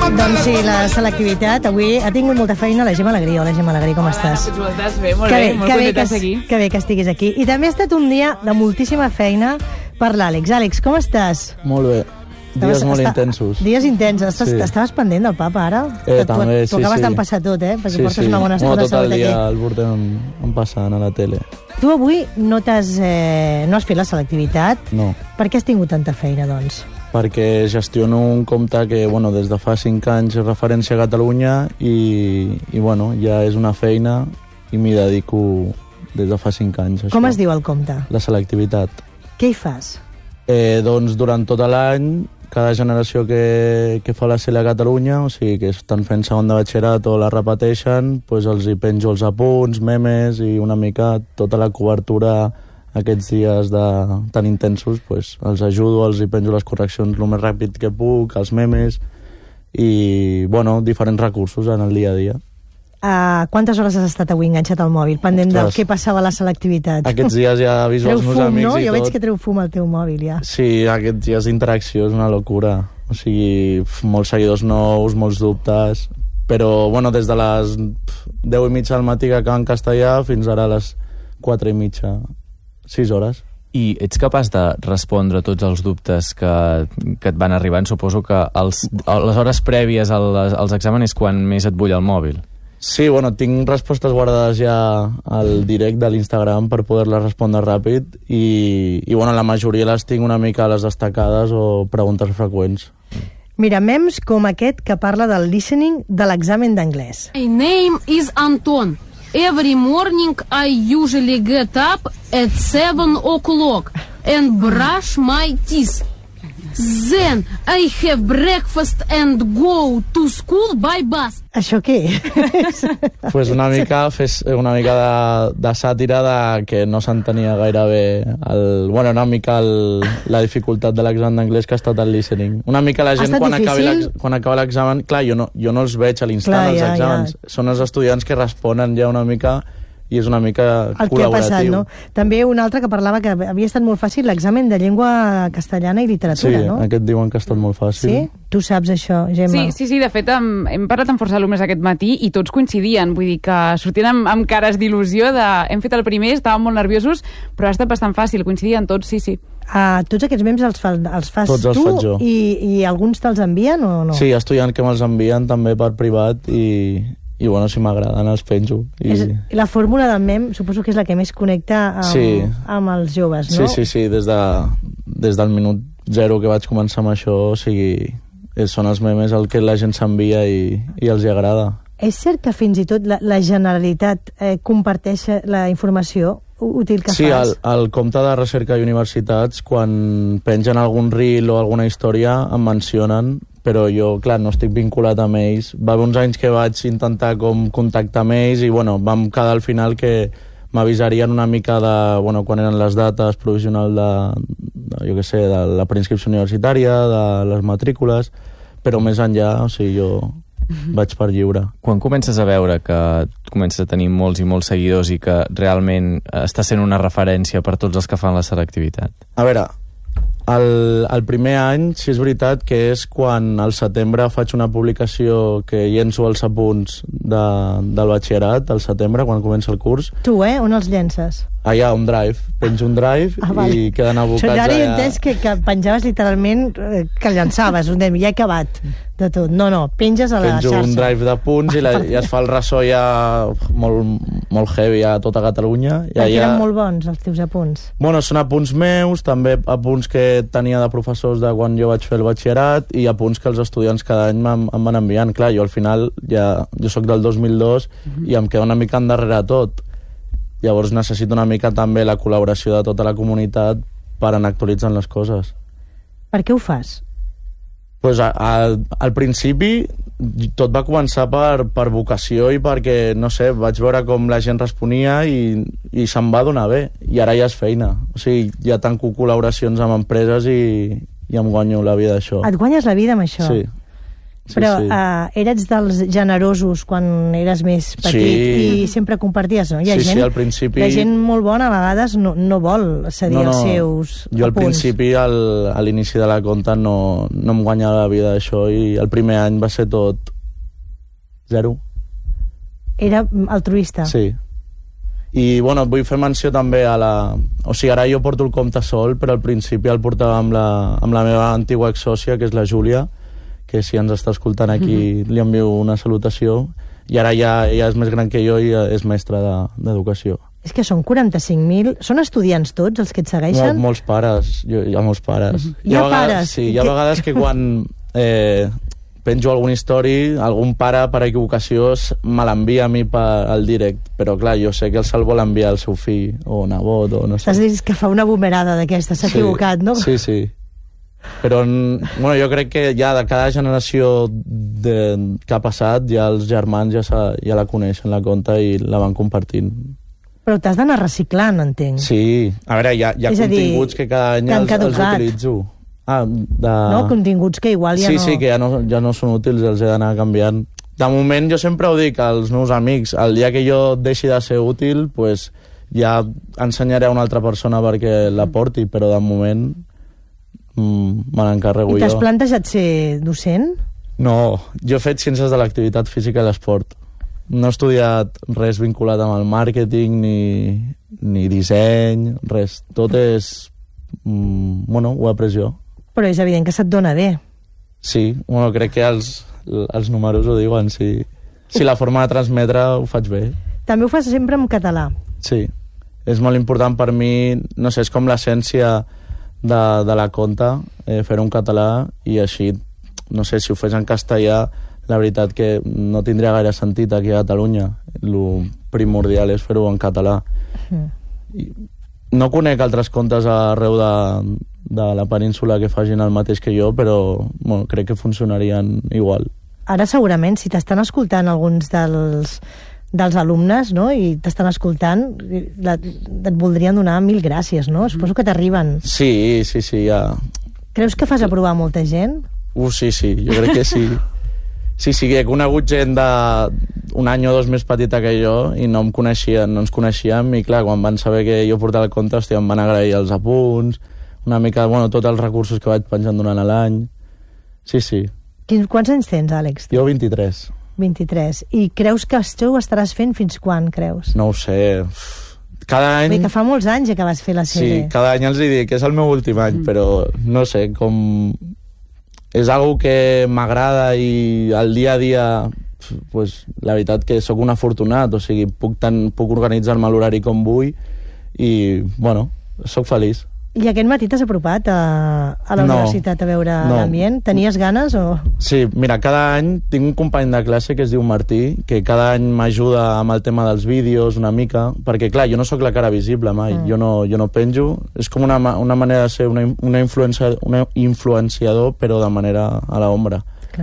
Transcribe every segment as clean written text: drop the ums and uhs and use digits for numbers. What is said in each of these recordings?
Doncs sí, la selectivitat. Avui ha tingut molta feina la Gemma Alegrí. Hola, Gemma Alegrí, com estàs? Estàs bé, molt bé, molt contenta de seguir. Que bé que estiguis aquí. I també ha estat un dia de moltíssima feina per l'Àlex. Àlex, com estàs? Molt bé. Dies molt intensos. Dies intensos. Estaves pendent del papa, ara? També, sí. T'ho acabes d'empassar tot, perquè portes una bona estona. Tot el dia el portem empassant a la tele. Tu avui no has fet la selectivitat. No. Per què has tingut tanta feina, doncs? Perquè gestiono un compte que des de fa 5 anys és referència a Catalunya i ja és una feina i m'hi dedico des de fa 5 anys. Com es diu el compte? La selectivitat. Què hi fas? Doncs durant tot l'any, cada generació que fa la SELE a Catalunya, o sigui que estan fent segon de batxillerat o la repeteixen, doncs els hi penjo els apunts, memes i una mica tota la cobertura aquests dies tan intensos, els ajudo, els hi penjo les correccions el més ràpid que puc, els memes i, diferents recursos en el dia a dia. Quantes hores has estat avui enganxat al mòbil, pendent del què passava a la selectivitat? Aquests dies ja aviso els meus amics no? i tot. Jo veig que treu fum al teu mòbil, ja. Sí, aquests dies d'interacció és una locura. O sigui, molts seguidors nous, molts dubtes, però, des de les 10:30 del matí que acaba en castellà fins ara a les 4:30, 6 hores. I ets capaç de respondre tots els dubtes que et van arribant? Suposo que les hores prèvies als exàmens és quan més et bull el mòbil. Sí, tinc respostes guardades ja al direct de l'Instagram per poder-les respondre ràpid i la majoria les tinc una mica a les destacades o preguntes freqüents. Mira, memes com aquest que parla del listening de l'examen d'anglès. My name is Anton. Every morning I usually get up at 7 o'clock and brush my teeth. Then I have breakfast and go to school by bus. Això què és? Pues una mica de sàtira de que no s'entenia gaire bé la dificultat de l'examen d'anglès que ha estat el listening. Una mica la gent quan acaba l'examen, clar, jo no els veig a l'instant els exàmens, són els estudiants que responen ja una mica i és una mica el col·laboratiu. Que ha passat, no? També un altre que parlava que havia estat molt fàcil l'examen de llengua castellana i literatura, no? Sí, aquest diuen que ha estat molt fàcil. Sí? Tu saps això, Gemma? Sí, de fet, hem parlat amb força alumnes aquest matí i tots coincidien, vull dir que sortien amb cares d'il·lusió hem fet el primer, estàvem molt nerviosos, però ha estat bastant fàcil, coincidien tots, sí. Tots aquests memes els fas tots els faig jo. I alguns te'ls envien o no? Sí, estudiants que me'ls envien també per privat i si m'agraden els penjo. La fórmula del mem suposo que és la que més connecta amb els joves, no? Sí, des del minut 0 que vaig començar amb això, o sigui, són els memes el que la gent s'envia i els hi agrada. És cert que fins i tot la Generalitat comparteix la informació útil que fas? Sí, al compte de recerca i universitats, quan pengen algun reel o alguna història, em mencionen, però jo, clar, no estic vinculat amb ells. Va haver uns anys que vaig intentar contactar amb ells i, vam quedar al final que m'avisarien una mica de, quan eren les dates provisionals de la preinscripció universitària, de les matrícules, però més enllà, o sigui, jo vaig per lliure. Quan comences a veure que comences a tenir molts i molts seguidors i que realment està sent una referència per tots els que fan la selectivitat? A veure, el primer any, sí és veritat que és quan al setembre faig una publicació que llenço els apunts del batxillerat, al setembre, quan comença el curs. Tu, on els llences? Allà, un drive. Penjo un drive i queden abocats allà. Ara he entès que penjaves literalment que llençaves, ja he acabat de tot. No, penges a la xarxa. Penjo un drive de punts i es fa el ressò ja molt heavy a tota Catalunya. Perquè eren molt bons els teus apunts. Són apunts meus, també apunts que tenia de professors de quan jo vaig fer el batxillerat i apunts que els estudiants cada any em van enviant. Clar, jo al final, jo soc del 2002 i em queda una mica endarrere tot. Llavors necessito una mica també la col·laboració de tota la comunitat per anar actualitzant les coses. Per què ho fas? Al principi tot va començar per vocació i perquè, no sé, vaig veure com la gent responia i se'm va donar bé. I ara ja és feina. O sigui, ja tanco col·laboracions amb empreses i em guanyo la vida d'això. Et guanyes la vida amb això? Sí. Però eres dels generosos quan eres més petit i sempre comparties, no? Sí, al principi... La gent molt bona a vegades no vol cedir els seus apunts. Jo al principi, a l'inici de la conta, no em guanyava la vida d'això i el primer any va ser tot 0. Era altruista? Sí. I, bueno, vull fer menció també a la... O sigui, ara jo porto el compte sol, però al principi el portava amb la meva antiga exsòcia, que és la Júlia, que si ens està escoltant aquí li envio una salutació, i ara ja és més gran que jo i és mestra d'educació. És que són 45.000... Són estudiants tots els que et segueixen? Molts pares, hi ha molts pares. Hi ha pares? Sí, hi ha vegades que quan penjo algun story, algun pare per equivocació me l'envia a mi al direct, però clar, jo sé que se'l vol enviar al seu fill o nebot o no sé. T'has dit que fa una bumerada d'aquesta, s'ha equivocat, no? Sí. Però bueno, jo crec que ja de cada generació que ha passat ja els germans ja la coneixen, la conta, i la van compartint. Però t'has d'anar reciclant, entenc. Sí, a veure, hi ha continguts que cada any els utilitzo. No, continguts que igual ja no... Sí, que ja no són útils, els he d'anar canviant. De moment jo sempre ho dic als meus amics, el dia que jo deixi de ser útil, pues, ja ensenyaré a una altra persona perquè la porti, però de moment... me n'encarrego jo. I t'has plantejat ser docent? No, jo he fet ciències de l'activitat física i l'esport. No he estudiat res vinculat amb el màrqueting ni disseny, res. Tot és... Bueno, ho he après jo. Però és evident que se't dona bé. Sí, bueno, crec que els números ho diuen. Si la forma de transmetre ho faig bé. També ho fas sempre en català. Sí, és molt important per mi, no sé, és com l'essència de la conta, fer-ho en català, i així, no sé, si ho fes en castellà, la veritat que no tindria gaire sentit aquí a Catalunya. El primordial és fer-ho en català. No conec altres contes arreu de la península que facin el mateix que jo, però bueno, crec que funcionarien igual. Ara segurament, si t'estan escoltant alguns dels alumnes, no?, i t'estan escoltant, et voldrien donar 1000 gràcies, no? Suposo que t'arriben. Sí, ja. Creus que fas aprovar molta gent? Sí, jo crec que sí. Sí, he conegut gent d'un any o dos més petita que jo i no ens coneixíem, i clar, quan van saber que jo portava el compte, hòstia, em van agrair els apunts, una mica, bueno, tots els recursos que vaig penjant durant l'any. Sí. Quants anys tens, Àlex? Jo 23. 23. I creus que això ho estaràs fent fins quan, creus? No ho sé. Cada any... Bé, que fa molts anys que vas fer la sèrie. Sí, cada any els dic que és el meu últim any, però no sé, com... És algo que m'agrada i al dia a dia, pues, la veritat que sóc un afortunat, o sigui, puc organitzar-me l'horari com vull i, bueno, sóc feliç. I aquest matí t'has apropat a la universitat a veure l'ambient? Tenies ganes o...? Sí, mira, cada any tinc un company de classe que es diu Martí, que cada any m'ajuda amb el tema dels vídeos una mica, perquè clar, jo no sóc la cara visible mai, jo no penjo, és com una manera de ser un influenciador, però de manera a l'ombra.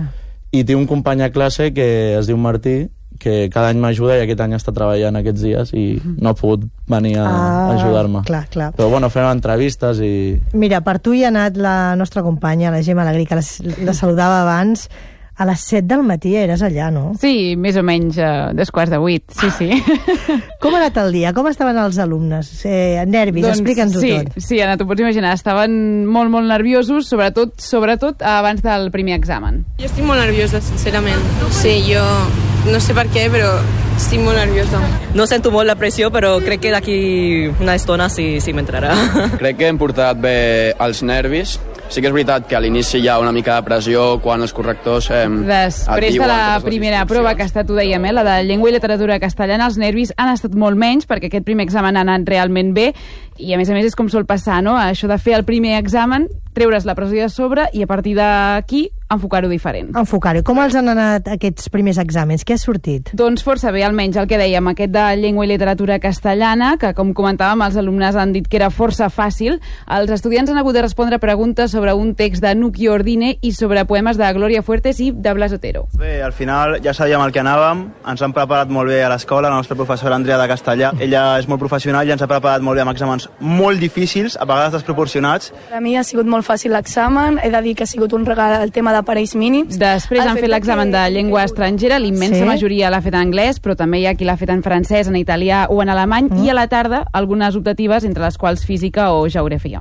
I tinc un company a classe que es diu Martí, que cada any m'ajuda, i aquest any està treballant aquests dies i no ha pogut venir a ajudar-me. Clar. Però bueno, fem entrevistes i... Mira, per tu hi ha anat la nostra companya, la Gemma Alegrí, que la saludava abans. A les 7 del matí eres allà, no? Sí, més o menys 7:45, sí. Com ha anat el dia? Com estaven els alumnes? Nervis, explica'ns-ho tot. Sí, Anna, t'ho pots imaginar. Estaven molt, molt nerviosos, sobretot abans del primer examen. Jo estic molt nerviosa, sincerament. Sí, jo no sé per què, però estic molt nerviosa. No sento molt la pressió, però crec que d'aquí una estona sí m'entrarà. Crec que hem portat bé els nervis. Sí que és veritat que a l'inici hi ha una mica de pressió quan els correctors Després de la primera prova, que ha estat, ho dèiem, la de llengua i literatura castellana, els nervis han estat molt menys, perquè aquest primer examen ha anat realment bé, i a més és com sol passar, no? Això de fer el primer examen, treure's la pressió de sobre i a partir d'aquí enfocar-ho diferent. Enfocar-ho. Com els han anat aquests primers exàmens? Què ha sortit? Doncs força bé, almenys el que dèiem, aquest de llengua i literatura castellana, que com comentàvem, els alumnes han dit que era força fàcil. Els estudiants han hagut de respondre preguntes sobre un text de Nuki Ordine i sobre poemes de Gloria Fuertes i de Blas Otero. Bé, al final ja sabíem el que anàvem, ens han preparat molt bé a l'escola, la nostra professora Andrea de Castellà. Ella és molt professional i ens ha preparat molt bé amb exàmens molt difícils, a vegades desproporcionats. Per a mi ha sigut molt fàcil l'examen, he de dir que ha sigut un regal el tema de per ells mínims. Després han fet l'examen de llengua estrangera, l'immensa majoria l'ha fet en anglès, però també hi ha qui l'ha fet en francès, en italià o en alemany, i a la tarda algunes optatives, entre les quals física o geografia.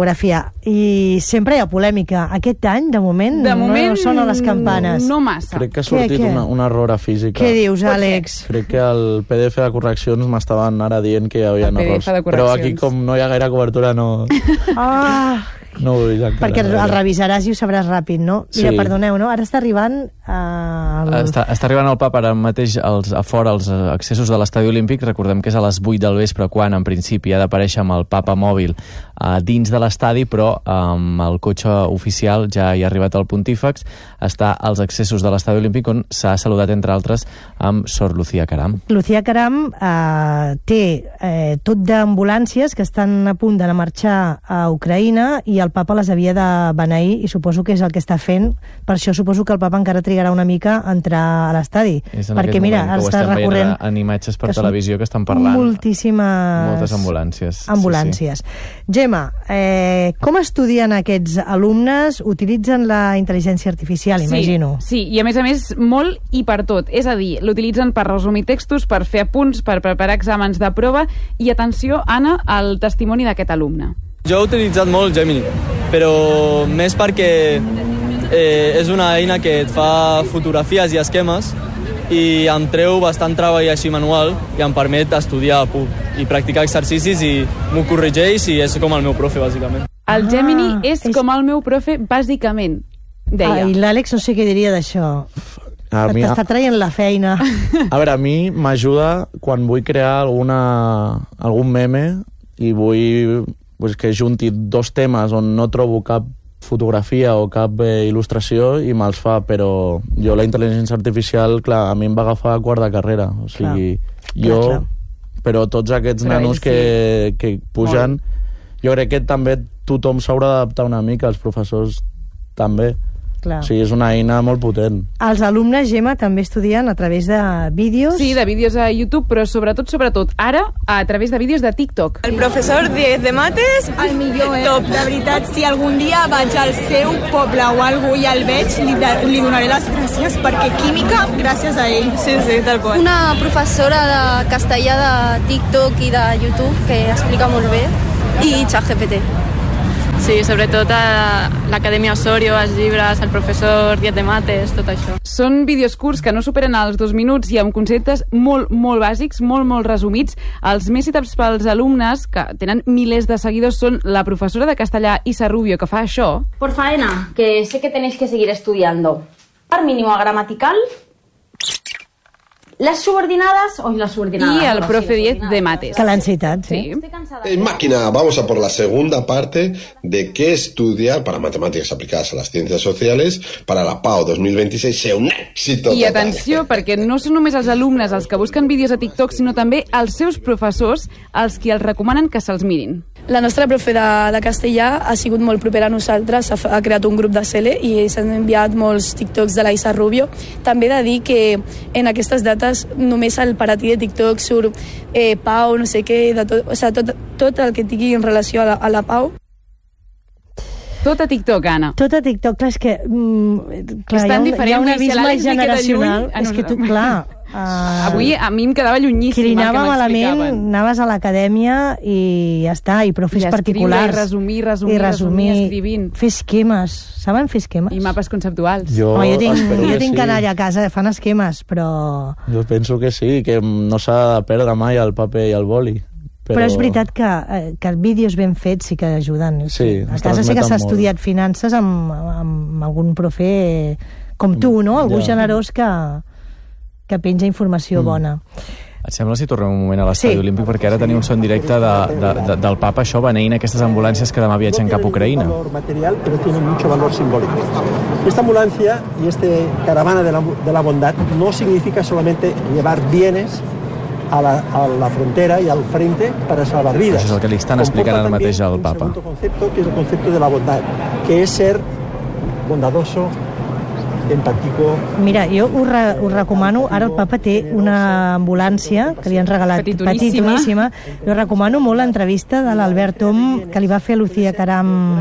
I sempre hi ha polèmica. Aquest any, de moment no sona les campanes. No massa. Crec que ha sortit un error a física. Què dius, Àlex? Crec que el PDF de correccions m'estaven ara dient que hi havia errors. Però aquí, com no hi ha gaire cobertura, no... No ho vull encara. Perquè el revisaràs i ho sabràs ràpid, no? Mira, perdoneu, no? Ara està arribant... Està arribant el papa ara mateix a fora als accessos de l'estadi olímpic. Recordem que és a les 8 del vespre quan, en principi, ha d'aparèixer amb el papa mòbil dins de l'estadi, però amb el cotxe oficial ja hi ha arribat el pontífex. Està als accessos de l'estadi olímpic on s'ha saludat, entre altres, amb Sor Lucía Caram. Lucía Caram té tot d'ambulàncies que estan a punt d'anar a marxar a Ucraïna i el papa les havia de beneir i suposo que és el que està fent. Per això suposo que el papa encara trigarà una mica a entrar a l'estadi. És en perquè, mira, que ho estem veient en imatges per televisió que estan parlant. Moltes ambulàncies. Sí. Gemma, com estudien aquests alumnes? Utilitzen la intel·ligència artificial, imagino. Sí, i a més, molt i per tot. És a dir, l'utilitzen per resumir textos, per fer apunts, per preparar exàmens de prova i, atenció, Anna, el testimoni d'aquest alumne. Jo he utilitzat molt Gemini, però més perquè és una eina que et fa fotografies i esquemes i em treu bastant treball així manual i em permet estudiar i practicar exercicis i m'ho corregeix i és com el meu profe, bàsicament. El Gemini és com el meu profe, bàsicament, deia. I l'Àlex no sé què diria d'això. T'està traient la feina. A veure, a mi m'ajuda quan vull crear algun meme i vull que junti dos temes on no trobo cap fotografia o cap il·lustració i me'ls fa, però jo la intel·ligència artificial, clar, a mi em va agafar a quart de carrera, o sigui, però tots aquests nanos que pugen, jo crec que també tothom s'haurà d'adaptar una mica, els professors també. O sigui, és una eina molt potent. Els alumnes, Gemma, també estudien a través de vídeos? Sí, de vídeos a YouTube, però sobretot, ara, a través de vídeos de TikTok. El professor 10 de mates, el millor, top. De veritat, si algun dia vaig al seu poble o algú i el veig, li donaré les gràcies, perquè química, gràcies a ell. Sí, tal qual. Una professora de castellà de TikTok i de YouTube que explica molt bé, i ChatGPT. Sí, sobretot a l'Acadèmia Osorio, els llibres, el professor 10 de mates, tot això. Són vídeos curts que no superen els 2 minuts i amb conceptes molt bàsics, molt resumits. Els més citats pels alumnes, que tenen milers de seguidors, són la professora de castellà Isa Rubio, que fa això. Por faena, que sé que tenéis que seguir estudiando. Par mínimo gramatical, las subordinadas o las subordinadas. Y el profe 10 de mates. Que l'han citat, sí. En máquina vamos a por la segunda parte de qué estudiar para matemáticas aplicadas a las ciencias sociales para la PAO 2026 sea un éxito total. I atenció, perquè no són només els alumnes els que busquen vídeos a TikTok, sinó també els seus professors els qui els recomanen que se'ls mirin. La nostra profe de castellà ha sigut molt propera a nosaltres, ha creat un grup de CL i s'han enviat molts TikToks de la Isa Rubio. També he de dir que en aquestes dates només al paratí de TikTok surt Pau, no sé què, tot el que tingui en relació a la Pau. Tot a TikTok, Anna. Tot a TikTok, clar, és que hi ha un abisme generacional. És que tu, clar... Avui a mi em quedava llunyíssim el que m'explicaven. Malament, anaves a l'acadèmia i ja està, i profes particulars. I resumir, escrivint. Fer esquemes. Saben fer esquemes? I mapes conceptuals. Jo tinc canalla a casa, fan esquemes, però... Jo penso que sí, que no s'ha de perdre mai el paper i el boli. Però és veritat que els vídeos ben fets sí que ajuden. Sí, a casa sí que s'ha estudiat finances amb algun profe com tu, no? Algú generós que penja informació bona. Et sembla si tornem un moment a l'estadi olímpic, perquè ara tenim un son directe del papa, això beneint aquestes ambulàncies que demà viatgen cap a Ucraïna. No tiene valor material, pero tiene mucho valor simbólico. Esta ambulancia y caravana de la bondad no significa solamente llevar bienes a la frontera y al frente para salvar vidas. Això és el que li estan explicant ara mateix al papa. Un segundo concepto, que es el concepto de la bondad, que es ser bondadoso, empàtico. Mira, jo us recomano, ara el papa té una ambulància que li han regalat petitoníssima. Jo recomano molt l'entrevista de l'Albert Tom que li va fer a Lucía Caram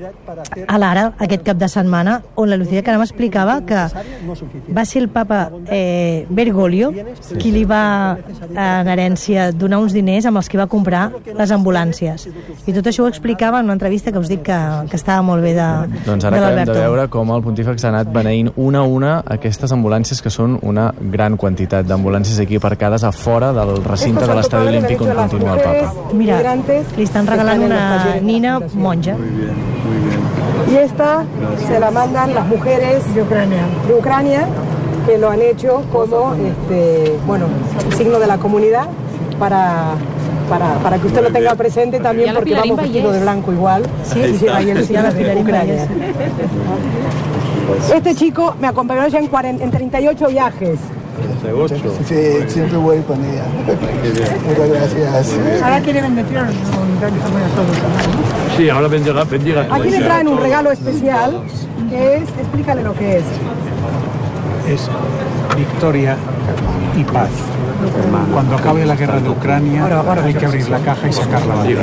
a l'Ara aquest cap de setmana, on la Lucía Caram explicava que va ser el papa Bergoglio qui li va en herència donar uns diners amb els que va comprar les ambulàncies. I tot això ho explicava en una entrevista que us dic que estava molt bé de l'Alberto. Doncs ara acabem de veure com el pontífex ha anat beneint una a una aquestes ambulàncies, que són una gran quantitat d'ambulàncies aquí aparcades a fora del recinte de l'Estadi Olímpic on continua el papa. Mira, li estan regalant una nina monja. Y esta se la mandan las mujeres de Ucrania, que lo han hecho como signo de la comunidad para que usted lo tenga presente también, porque vamos vestidos de blanco igual. Sí, ahí el signo de Ucrania. Este chico me acompañó ya en 38 viajes. Sí, siempre voy con ella. Muchas gracias. Ahora quiere bendición. Sí, ahora bendiga. Aquí le traen un regalo especial, que es, explícale lo que es. Es victoria y paz. Cuando acabe la guerra de Ucrania hay que abrir la caja y sacar la bandera.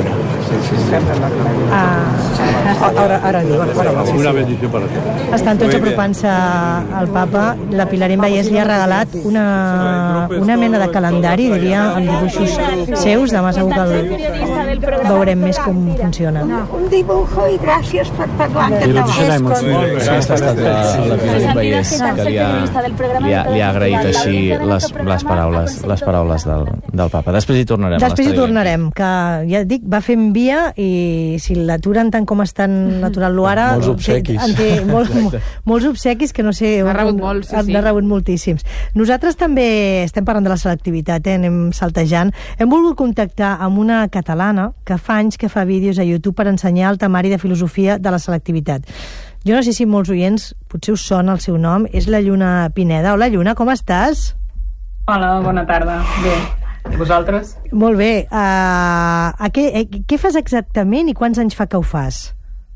Una bendició per a tu. Estan tots apropant-se al papa. La Pilarín Vallès li ha regalat una mena de calendari, diria, amb dibuixos seus. Demà segur que veurem més com funciona. Un dibujo y gracias por parlar català. Aquesta ha estat la Pilarín Vallès, que li ha agraït així les paraules del papa. Després hi tornarem. Després hi tornarem, que ja et dic, va fent via, i si l'aturen tant com estan aturant-lo ara... Molts obsequis. Molts obsequis que no sé... N'ha rebut molts, sí. N'ha rebut moltíssims. Nosaltres també estem parlant de la selectivitat, anem saltejant. Hem volgut contactar amb una catalana que fa anys que fa vídeos a YouTube per ensenyar el temari de filosofia de la selectivitat. Jo no sé si molts oients potser us sona el seu nom, és la Lluna Pineda. Hola, Lluna, com estàs? Hola, bona tarda. Bé. I vosaltres? Molt bé. Què fas exactament i quants anys fa que ho fas?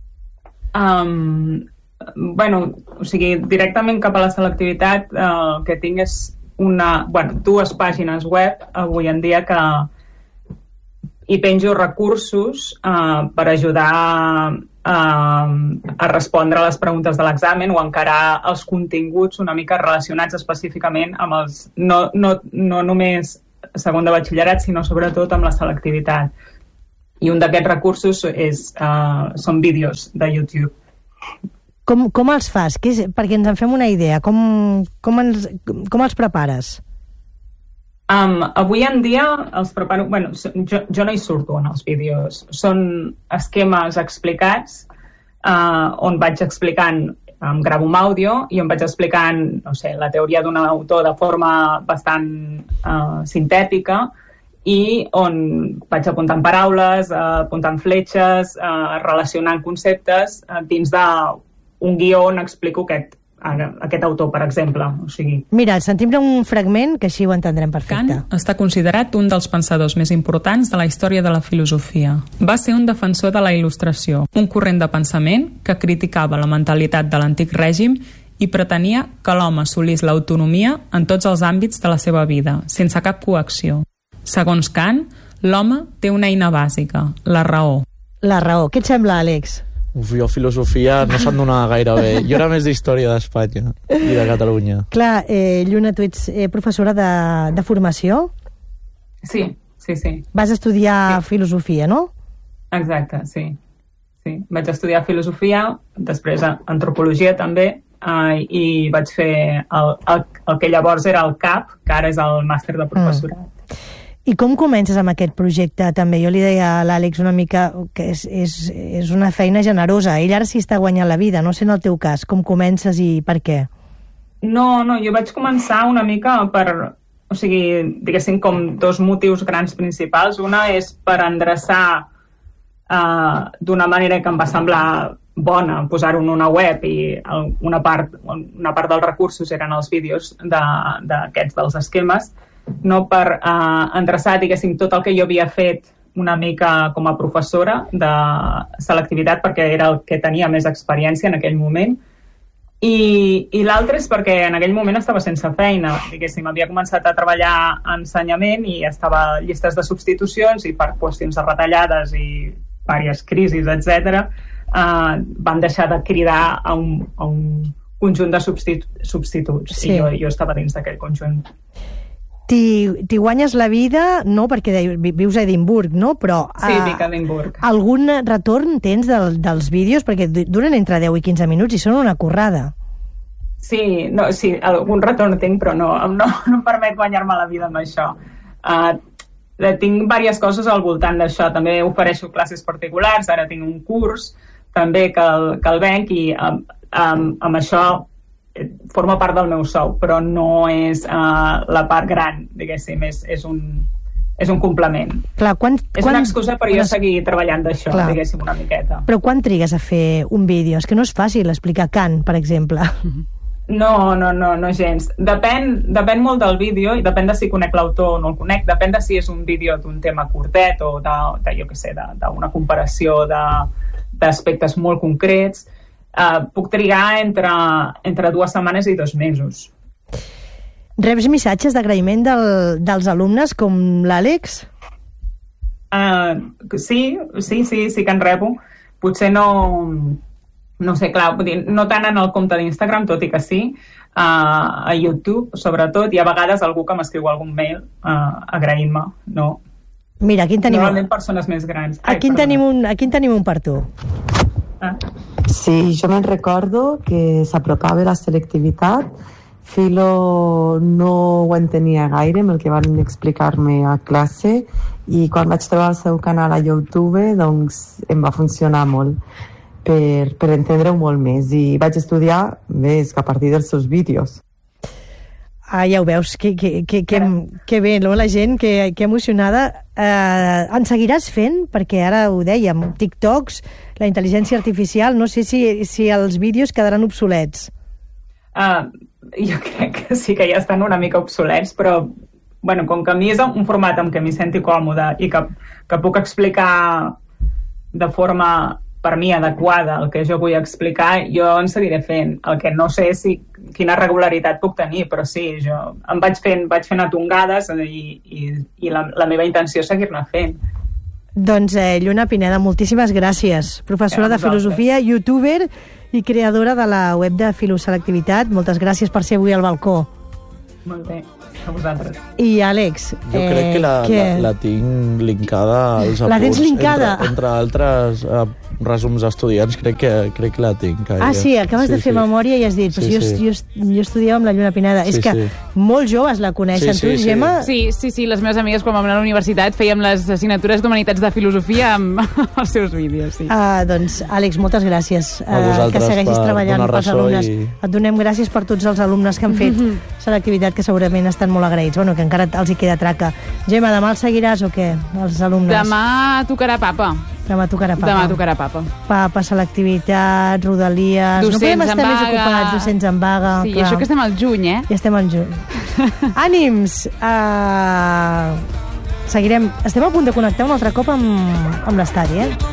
Directament cap a la selectivitat el que tinc és dues pàgines web avui en dia que hi penjo recursos per ajudar a respondre a les preguntes de l'examen o encarar els continguts una mica relacionats específicament amb els no només segon de batxillerat, sinó sobretot amb la selectivitat. I un d'aquests recursos són vídeos de YouTube. Com els fas? Perquè ens en fem una idea. Com els prepares? Avui en dia els preparo... Jo no hi surto en els vídeos. Són esquemes explicats on vaig explicant, em gravo un àudio i em vaig explicant, no sé, la teoria d'un autor de forma bastant sintètica, i on vaig apuntant paraules, apuntant fletxes, relacionant conceptes dins d'un guió on explico aquest autor, per exemple. Mira, sentim un fragment que així ho entendrem perfecte. Kant està considerat un dels pensadors més importants de la història de la filosofia. Va ser un defensor de la il·lustració, un corrent de pensament que criticava la mentalitat de l'antic règim i pretenia que l'home assolís l'autonomia en tots els àmbits de la seva vida, sense cap coacció. Segons Kant, l'home té una eina bàsica, la raó. La raó. Què et sembla, Àlex? Jo filosofia no se'n donava gaire bé. Jo era més d'història d'Espanya i de Catalunya. Clar, Lluna, tu ets professora de formació? Sí. Vas estudiar filosofia, no? Exacte, sí. Vaig estudiar filosofia, després antropologia també, i vaig fer el que llavors era el CAP, que ara és el màster de professorat. I com comences amb aquest projecte també? Jo li deia a l'Àlex una mica que és una feina generosa. Ell ara sí està guanyant la vida, no sé en el teu cas. Com comences i per què? No, jo vaig començar una mica diguéssim, com dos motius grans principals. Una és per endreçar d'una manera que em va sendrar bona posar-ho en una web, i una part dels recursos eren els vídeos d'aquests dels esquemes, no per endreçar, diguéssim, tot el que jo havia fet una mica com a professora de selectivitat, perquè era el que tenia més experiència en aquell moment, i l'altre és perquè en aquell moment estava sense feina, diguéssim, havia començat a treballar en ensenyament i estava a llistes de substitucions, i per qüestions de retallades i diverses crisis, etc., van deixar de cridar a un conjunt de substituts. Sí. I jo estava dins d'aquell conjunt. T'hi guanyes la vida, no perquè vius a Edimburg, no? Però Sí, dic a Edimburg. algun retorn tens dels vídeos? Perquè duren entre 10 i 15 minuts i són una currada. Sí, algun retorn tinc, però no em permet guanyar-me la vida amb això. Tinc diverses coses al voltant d'això. També ofereixo classes particulars, ara tinc un curs també que el venc i amb això forma part del meu sou, però no és la part gran, diguéssim, és un complement. Clar, És una excusa per jo seguir treballant d'això, diguéssim, una miqueta. Però quan trigues a fer un vídeo? És que no és fàcil explicar Kant, per exemple. No gens. Depèn molt del vídeo i depèn de si conec l'autor o no el conec, depèn de si és un vídeo d'un tema curtet o jo què sé, d'una comparació d'aspectes molt concrets. Puc trigar entre 2 setmanes i 2 mesos. Reps missatges d'agraïment dels alumnes com l'Àlex? Sí que en rebo. Potser no sé, clar, no tant en el compte d'Instagram, tot i que sí, a YouTube, sobretot, i a vegades algú que m'escriu algun mail agraint-me, no? Mira, aquí en tenim... Normalment persones més grans. Aquí en tenim un per tu. Sí, jo me'n recordo que s'apropava la selectivitat. Filo no ho entenia gaire amb el que van explicar-me a classe i quan vaig trobar el seu canal a YouTube doncs em va funcionar molt per entendre-ho molt més i vaig estudiar més que a partir dels seus vídeos. Ja ho veus, que bé, no? La gent, que emocionada. En seguiràs fent? Perquè ara ho dèiem, TikToks, la intel·ligència artificial, no sé si els vídeos quedaran obsolets. Jo crec que sí que ja estan una mica obsolets, però bueno, com que a mi és un format amb què m'hi senti còmode i que puc explicar de forma per mi adequada el que jo vull explicar, jo en seguiré fent. El que no sé és quina regularitat puc tenir, però sí, jo em vaig fent a tongades i la meva intenció és seguir-ne fent. Doncs Lluna Pineda, moltíssimes gràcies. Professora de filosofia, youtuber i creadora de la web de Filoselectivitat. Moltes gràcies per ser avui al balcó. Molt bé, a vosaltres. I Àlex... Jo crec que la tinc linkada als apunts. La tens linkada? Entre altres resums estudiants, crec que la tinc. Sí, acabes de fer memòria i has dit, però jo estudiava amb la Lluna Pineda. És que molt joves la coneixen. Tu, Gemma? Sí, les meves amigues quan vam anar a la universitat fèiem les assignatures d'Humanitats de Filosofia amb els seus vídeos. Doncs, Àlex, moltes gràcies que segueixis treballant pels alumnes. Et donem gràcies per tots els alumnes que han fet selectivitat, que segurament estan molt agraïts. Bueno, que encara els hi queda traca. Gemma, demà els seguiràs o què, els alumnes? Demà tocarà papa. Demà tocarà papa. Papa, selectivitat, rodalies... Docents no podem estar en vaga. Més ocupats, docents en vaga. Sí, clar. Això que estem al juny, Ja estem al juny. Ànims! Seguirem. Estem a punt de connectar un altre cop amb l'estadi,